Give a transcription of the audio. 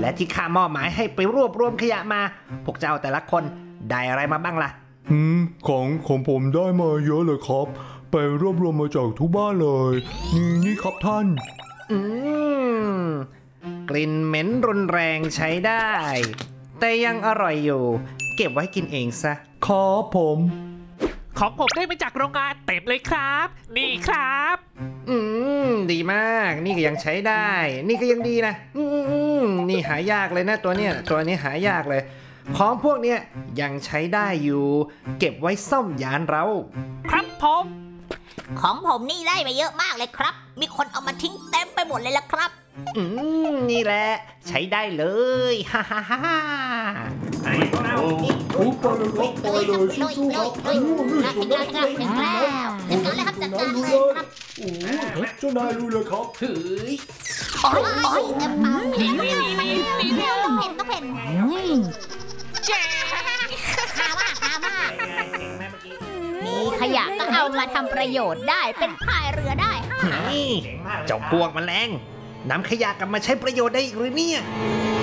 และที่ข้ามอบหมายให้ไปรวบรวมขยะมาพวกเจ้าแต่ละคนได้อะไรมาบ้างล่ะของผมได้มาเยอะเลยครับไปรวบรวมมาจากทุกบ้านเลยนี่ครับท่านกลิ่นเหม็นรุนแรงใช้ได้แต่ยังอร่อยอยู่เก็บไว้กินเองซะครับผมของผมได้มาจากโรงงานเต็มเลยครับนี่ครับดีมากนี่ก็ยังใช้ได้นี่ก็ยังดีนะนี่หายากเลยนะตัวนี้หายากเลยของพวกเนี้ยยังใช้ได้อยู่เก็บไว้ซ่อมยานเราครับผมของผมนี่ได้มาเยอะมากเลยครับมีคนเอามาทิ้งเต็มไปหมดเลยล่ะครับนี่แหละใช้ได้เลยฮ่าฮ่าฮ่าไปเลยสู้ๆครับถึงแล้วจัดการเลยครับเจ้านายรู้เลยครับโอ้ยต้องเห็นเจ๊มีขยะก็เอามาทำประโยชน์ได้เป็นพายเรือได้เจ้าพวกแมลงนำขยะกลับมาใช้ประโยชน์ได้อีกหรือเนี่ย